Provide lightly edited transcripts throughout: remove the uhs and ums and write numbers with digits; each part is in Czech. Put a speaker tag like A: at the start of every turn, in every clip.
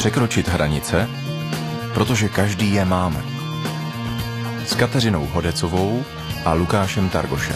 A: Překročit hranice, protože každý je máme. S Kateřinou Hodecovou a Lukášem Targošem.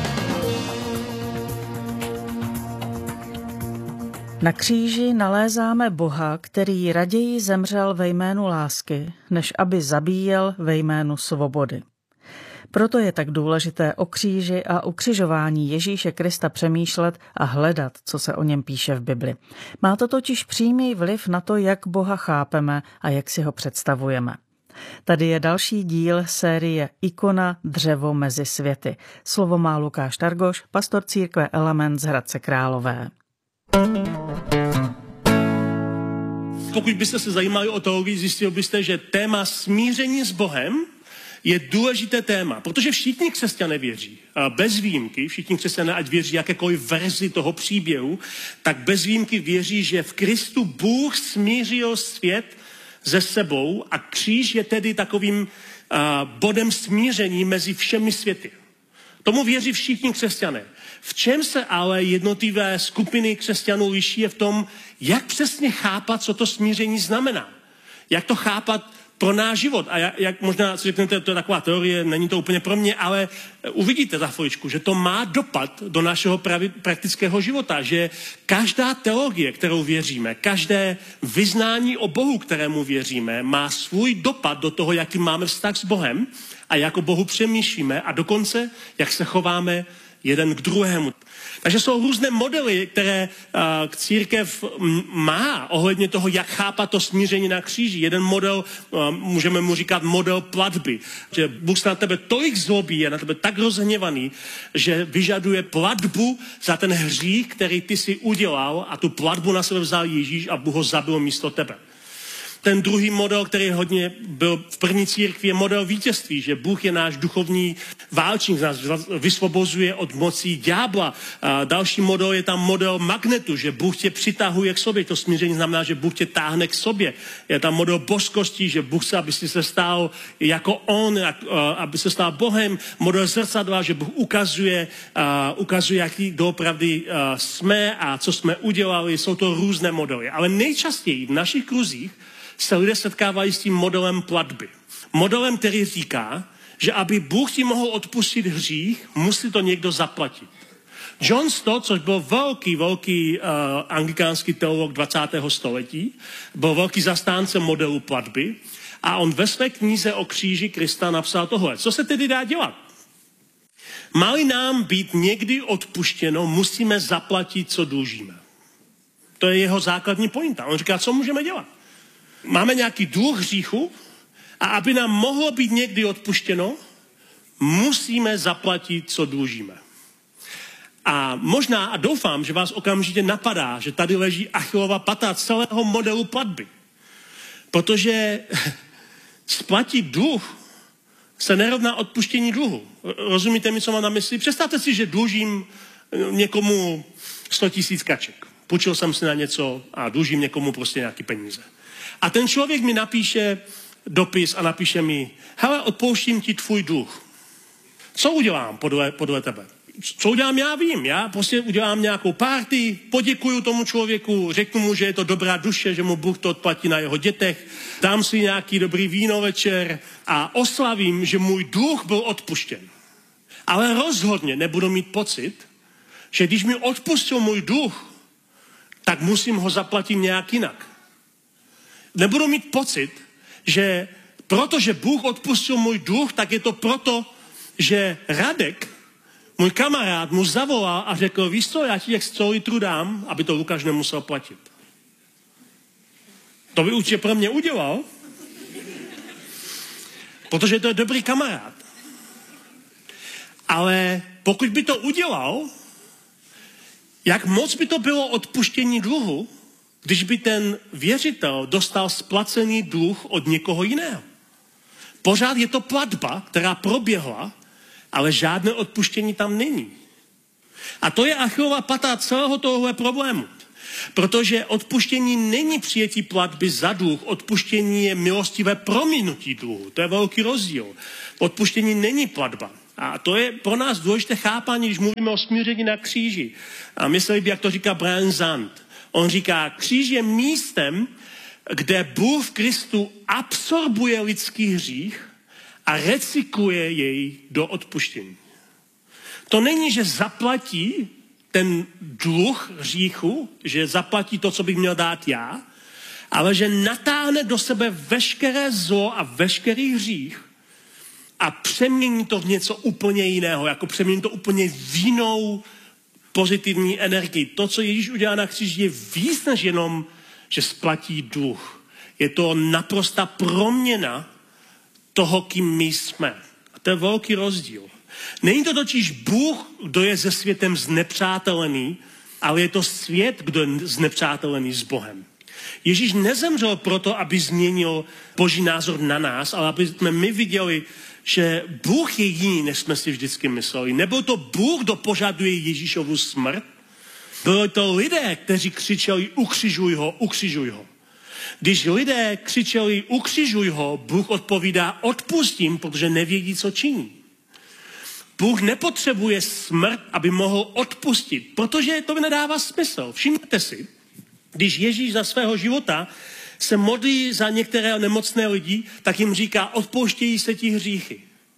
B: Na kříži nalézáme Boha, který raději zemřel ve jménu lásky, než aby zabíjel ve jménu svobody. Proto je tak důležité o kříži a ukřižování Ježíše Krista přemýšlet a hledat, co se o něm píše v Bibli. Má to totiž přímý vliv na to, jak Boha chápeme a jak si ho představujeme. Tady je další díl série Ikona dřevo mezi světy. Slovo má Lukáš Targoš, pastor církve Element z Hradce Králové.
C: Pokud byste se zajímali o teologii, zjistil byste, že téma smíření s Bohem je důležité téma, protože všichni křesťané věří. Bez výjimky, všichni křesťané, ať věří jakékoliv verzi toho příběhu, tak bez výjimky věří, že v Kristu Bůh smířil svět se sebou a kříž je tedy takovým bodem smíření mezi všemi světy. Tomu věří všichni křesťané. V čem se ale jednotlivé skupiny křesťanů liší je v tom, jak přesně chápat, co to smíření znamená. Jak to chápat pro náš život. A jak možná si řeknete, to je taková teorie, není to úplně pro mě, ale uvidíte za chviličku, že to má dopad do našeho praktického života, že každá teologie, kterou věříme, každé vyznání o Bohu, kterému věříme, má svůj dopad do toho, jaký máme vztah s Bohem a jak o Bohu přemýšlíme a dokonce, jak se chováme jeden k druhému. Takže jsou různé modely, které církev má ohledně toho, jak chápat to smíření na kříži. Jeden model, můžeme mu říkat model platby. Že Bůh se na tebe tolik zlobí, je na tebe tak rozhněvaný, že vyžaduje platbu za ten hřích, který ty si udělal a tu platbu na sebe vzal Ježíš a Bůh ho zabil místo tebe. Ten druhý model, který hodně byl v první církvi, je model vítězství, že Bůh je náš duchovní válčník, nás vysvobozuje od mocí ďábla. A další model je tam model magnetu, že Bůh tě přitahuje k sobě. To smíření znamená, že Bůh tě táhne k sobě. Je tam model božskosti, že Bůh chce, aby si se stal jako on, aby se stal Bohem. Model zrcadla, že Bůh ukazuje, jaký doopravdy jsme a co jsme udělali. Jsou to různé modely. Ale nejčastěji v našich kruzích se lidé setkávají s tím modelem platby. Modelem, který říká, že aby Bůh ti mohl odpustit hřích, musí to někdo zaplatit. John Stott, což byl velký anglikánský teolog 20. století, byl velký zastánce modelu platby a on ve své knize o kříži Krista napsal tohle. Co se tedy dá dělat? Má-li nám být někdy odpuštěno, musíme zaplatit, co dlužíme. To je jeho základní pointa. On říká, co můžeme dělat? Máme nějaký dluh hříchu a aby nám mohlo být někdy odpuštěno, musíme zaplatit, co dlužíme. A možná a doufám, že vás okamžitě napadá, že tady leží Achillova pata celého modelu platby. Protože splatit dluh se nerovná odpuštění dluhu. Rozumíte mi, co mám na mysli? Představte si, že dlužím někomu 100 000 kaček. Půjčil jsem si na něco a dlužím někomu prostě nějaký peníze. A ten člověk mi napíše dopis a napíše mi, hele, odpouštím ti tvůj dluh. Co udělám podle tebe? Co udělám, já vím. Já prostě udělám nějakou party, poděkuju tomu člověku, řeknu mu, že je to dobrá duše, že mu Bůh to odplatí na jeho dětech, dám si nějaký dobrý víno večer a oslavím, že můj dluh byl odpuštěn. Ale rozhodně nebudu mít pocit, že když mi odpustil můj dluh, tak musím ho zaplatit nějak jinak. Nebudu mít pocit, že protože Bůh odpustil můj dluh, tak je to proto, že Radek, můj kamarád, mu zavolal a řekl, víš co, já ti těch 100 litrů dám, aby to Lukáš nemusel platit. To by určitě pro mě udělal, protože to je dobrý kamarád. Ale pokud by to udělal, jak moc by to bylo odpuštění dluhu, když by ten věřitel dostal splacený dluh od někoho jiného. Pořád je to platba, která proběhla, ale žádné odpuštění tam není. A to je Achillova pata celého tohohle problému. Protože odpuštění není přijetí platby za dluh, odpuštění je milostivé prominutí dluhu. To je velký rozdíl. Odpuštění není platba. A to je pro nás důležité chápání, když mluvíme o smíření na kříži. A mysleli by, jak to říká Brian Zand. On říká, kříž je místem, kde Bůh v Kristu absorbuje lidský hřích a recykluje jej do odpuštění. To není, že zaplatí ten dluh hříchu, že zaplatí to, co bych měl dát já, ale že natáhne do sebe veškeré zlo a veškerý hřích a přemění to v něco úplně jiného, jako přemění to úplně v jinou pozitivní energii. To, co Ježíš udělá na kříži, je víc než jenom, že splatí dluh. Je to naprostá proměna toho, kým my jsme. A to je velký rozdíl. Není to totiž Bůh, kdo je se světem znepřátelený, ale je to svět, kdo je znepřátelený s Bohem. Ježíš nezemřel proto, aby změnil Boží názor na nás, ale aby jsme my viděli, že Bůh je jiný, než jsme si vždycky mysleli. Nebyl to Bůh, kdo požaduje Ježíšovu smrt. Byli to lidé, kteří křičeli ukřižuj ho, ukřižuj ho. Když lidé křičeli ukřižuj ho, Bůh odpovídá odpustím, protože nevědí, co činí. Bůh nepotřebuje smrt, aby mohl odpustit, protože to nedává smysl. Všimněte si, když Ježíš za svého života se modlí za některé nemocné lidi, tak jim říká, odpouštějí se ti hříchy.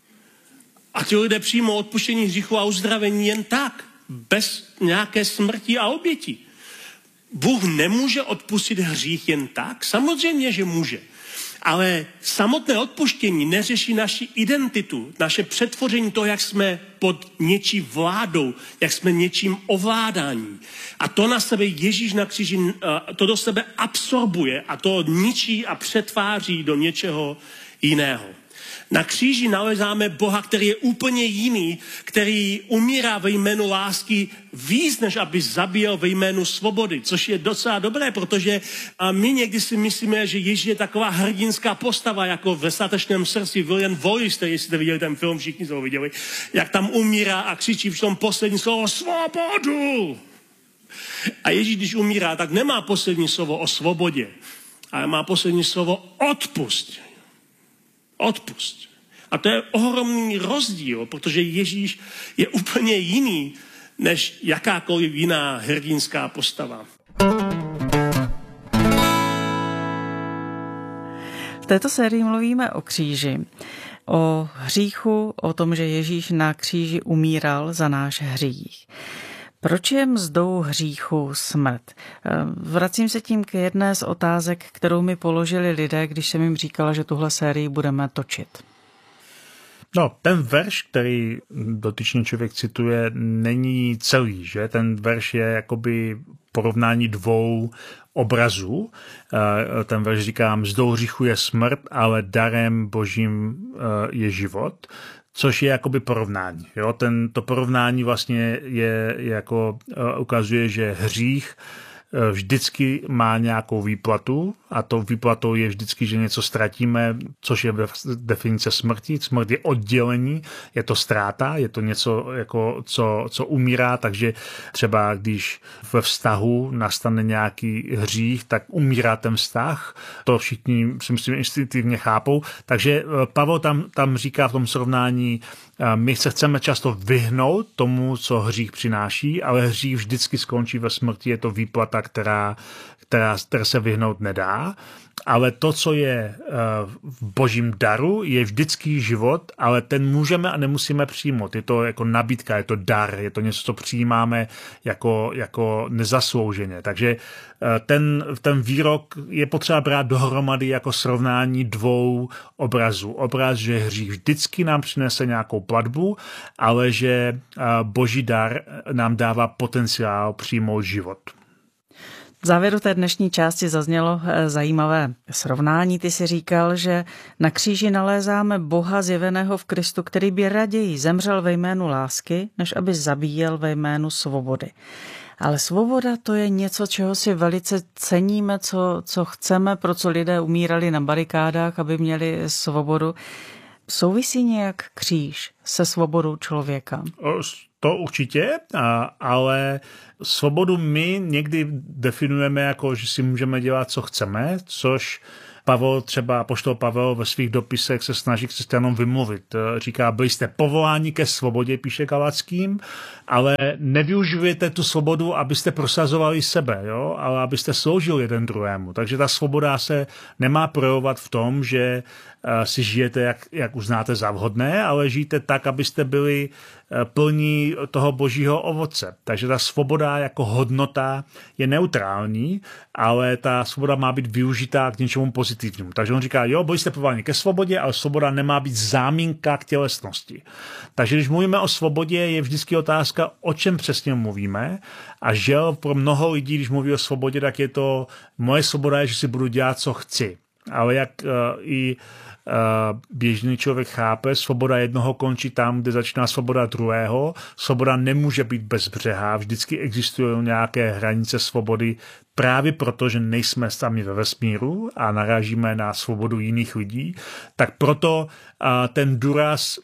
C: A ti lidé přijmou odpuštění hříchu a uzdravení jen tak, bez nějaké smrti a oběti. Bůh nemůže odpustit hřích jen tak? Samozřejmě, že může. Ale samotné odpuštění neřeší naši identitu, naše přetvoření toho, jak jsme pod něčí vládou, jak jsme něčím ovládání. A to na sebe Ježíš na kříži, to do sebe absorbuje a to ničí a přetváří do něčeho jiného. Na kříži nalezáme Boha, který je úplně jiný, který umírá ve jménu lásky víc, než aby zabíjel ve jménu svobody, což je docela dobré, protože my někdy si myslíme, že Ježíš je taková hrdinská postava, jako ve Statečném srdci William Wallace, který jste viděli ten film, všichni to viděli, jak tam umírá a křičí v tom poslední slovo svobodu. A Ježíš, když umírá, tak nemá poslední slovo o svobodě, ale má poslední slovo odpusť. Odpusť. A to je ohromný rozdíl, protože Ježíš je úplně jiný, než jakákoliv jiná hrdinská postava.
B: V této sérii mluvíme o kříži, o hříchu, o tom, že Ježíš na kříži umíral za náš hřích. Proč je mzdou hříchu smrt? Vracím se tím k jedné z otázek, kterou mi položili lidé, když jsem jim říkala, že tuhle sérii budeme točit.
D: No, ten verš, který dotyčný člověk cituje, není celý, že? Ten verš je jakoby porovnání dvou obrazů. Ten verš říká, mzdou hříchu je smrt, ale darem Božím je život. Což je jakoby porovnání. Jo? To porovnání vlastně je jako ukazuje, že hřích vždycky má nějakou výplatu a tou výplatou je vždycky, že něco ztratíme, což je definice smrti. Smrt je oddělení, je to ztráta, je to něco, jako, co umírá, takže třeba když ve vztahu nastane nějaký hřích, tak umírá ten vztah. To všichni si myslím instinktivně chápou. Takže Pavel tam říká v tom srovnání, my se chceme často vyhnout tomu, co hřích přináší, ale hřích vždycky skončí ve smrti, je to výplata, která se vyhnout nedá. Ale to, co je v Božím daru, je vždycky život, ale ten můžeme a nemusíme přijmout. Je to jako nabídka, je to dar, je to něco, co přijímáme jako nezaslouženě. Takže ten výrok je potřeba brát dohromady jako srovnání dvou obrazů. Obraz, že hřích vždycky nám přinese nějakou platbu, ale že Boží dar nám dává potenciál přijmout život.
B: V závěru té dnešní části zaznělo zajímavé srovnání. Ty si říkal, že na kříži nalézáme Boha zjeveného v Kristu, který by raději zemřel ve jménu lásky, než aby zabíjel ve jménu svobody. Ale svoboda to je něco, čeho si velice ceníme, co chceme, pro co lidé umírali na barikádách, aby měli svobodu. Souvisí nějak kříž se svobodou člověka?
D: To určitě, ale svobodu my někdy definujeme jako, že si můžeme dělat, co chceme, což apoštol Pavel ve svých dopisech se snaží křesťanům vymluvit. Říká, byli jste povoláni ke svobodě, píše Galackým, ale nevyužijete tu svobodu, abyste prosazovali sebe, jo? Ale abyste sloužili jeden druhému. Takže ta svoboda se nemá projevovat v tom, že si žijete, jak uznáte za vhodné, ale žijte tak, abyste byli plní toho božího ovoce. Takže ta svoboda jako hodnota je neutrální, ale ta svoboda má být využitá k něčemu pozitivnímu. Takže on říká, jo, byli jste povoláni ke svobodě, ale svoboda nemá být záminka k tělesnosti. Takže když mluvíme o svobodě, je vždycky otázka, o čem přesně mluvíme. A žel pro mnoho lidí, když mluví o svobodě, tak je to, moje svoboda je, že si budu dělat, co chci. Ale jak i běžný člověk chápe, svoboda jednoho končí tam, kde začíná svoboda druhého. Svoboda nemůže být bezbřehá, vždycky existují nějaké hranice svobody právě proto, že nejsme sami ve vesmíru a narážíme na svobodu jiných lidí. Tak proto ten důraz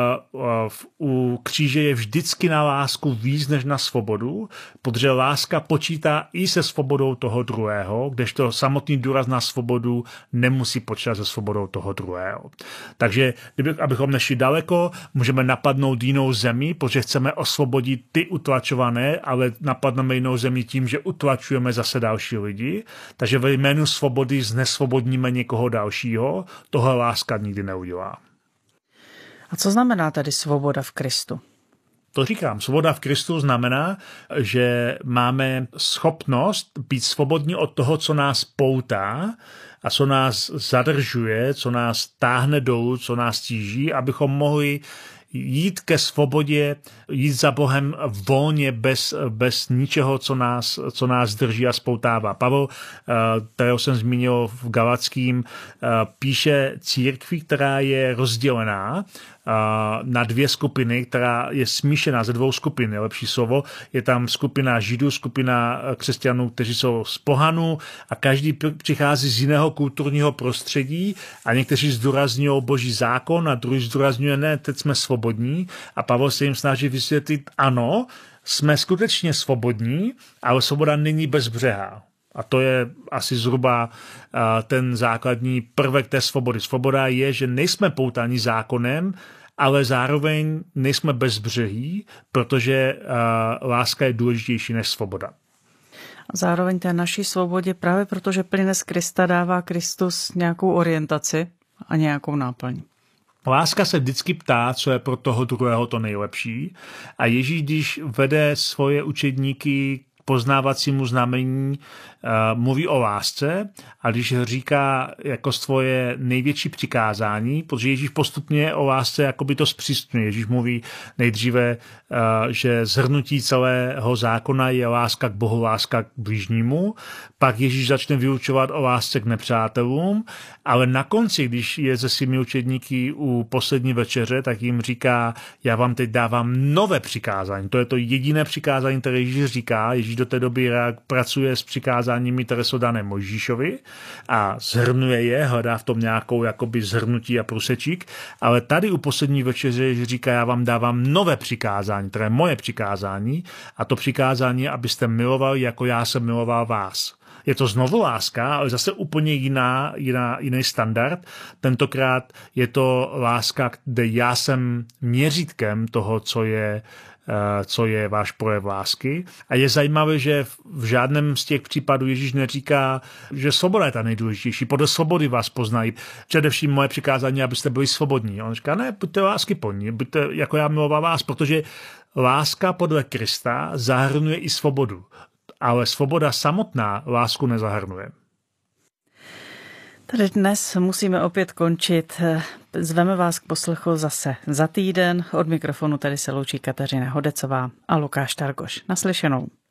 D: u kříže je vždycky na lásku víc než na svobodu, protože láska počítá i se svobodou toho druhého, kdežto samotný důraz na svobodu nemusí počítat se svobodou toho druhého. Takže abychom nešli daleko, můžeme napadnout jinou zemi, protože chceme osvobodit ty utlačované, ale napadneme jinou zemi tím, že utlačujeme zase další lidi. Takže ve jménu svobody znesvobodníme někoho dalšího. Tohle láska nikdy neudělá.
B: A co znamená tedy svoboda v Kristu?
D: To říkám, svoboda v Kristu znamená, že máme schopnost být svobodní od toho, co nás poutá a co nás zadržuje, co nás táhne dolů, co nás tíží, abychom mohli jít ke svobodě, jít za Bohem volně, bez ničeho, co nás drží a spoutává. Pavel, kterého jsem zmínil v Galackým, píše církvi, která je rozdělená na dvě skupiny, která je smíšená ze dvou skupin, je lepší slovo. Je tam skupina Židů, skupina křesťanů, kteří jsou z pohanů a každý přichází z jiného kulturního prostředí a někteří zdůrazňují boží zákon a druhý zdůrazňuje, ne, teď jsme svobodní a Pavel se jim snaží vysvětlit, ano, jsme skutečně svobodní, ale svoboda není bezbřehá. A to je asi zhruba ten základní prvek té svobody. Svoboda je, že nejsme poutáni zákonem, ale zároveň nejsme bezbřehí, protože láska je důležitější než svoboda.
B: Zároveň té naší svobodě právě protože plyne z Krista dává Kristus nějakou orientaci a nějakou náplň.
D: Láska se vždycky ptá, co je pro toho druhého to nejlepší. A Ježíš, když vede svoje učedníky poznávacímu znamení, mluví o lásce a když říká jako svoje největší přikázání, protože Ježíš postupně o lásce jakoby to zpřísňuje. Ježíš mluví nejdříve, že shrnutí celého zákona je láska k Bohu, láska k bližnímu, pak Ježíš začne vyučovat o lásce k nepřátelům, ale na konci, když je se svými učedníky u poslední večeře, tak jim říká, já vám teď dávám nové přikázání. To je to jediné přikázání, které Ježíš říká. Ježíš do té doby pracuje s přikázáními, které jsou dané Mojžíšovi a zhrnuje je, hledá v tom nějakou jakoby zhrnutí a průsečík, ale tady u poslední večeře Ježíš říká, já vám dávám nové přikázání, které je moje přikázání a to přikázání, abyste milovali, jako já jsem miloval vás. Je to znovu láska, ale zase úplně jiný standard. Tentokrát je to láska, kde já jsem měřítkem toho, co je váš projev lásky. A je zajímavé, že v žádném z těch případů Ježíš neříká, že svoboda je ta nejdůležitější. Podle svobody vás poznají. Především moje přikázání, abyste byli svobodní. On říká, ne, buďte lásky plní, buďte jako já miloval vás, protože láska podle Krista zahrnuje i svobodu. Ale svoboda samotná lásku nezahrnuje.
B: Tady dnes musíme opět končit. Zveme vás k poslechu zase za týden. Od mikrofonu tady se loučí Kateřina Hodecová a Lukáš Targoš. Naslyšenou.